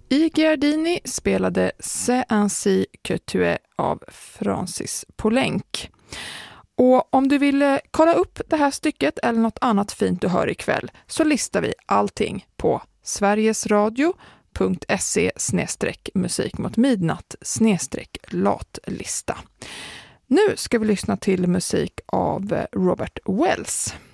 I Giardini spelade C'est ainsi que tu es av Francis Poulenc. Och om du vill kolla upp det här stycket eller något annat fint du hör ikväll så listar vi allting på sverigesradio.se/musikmotmidnatt/latlista. Nu ska vi lyssna till musik av Robert Wells.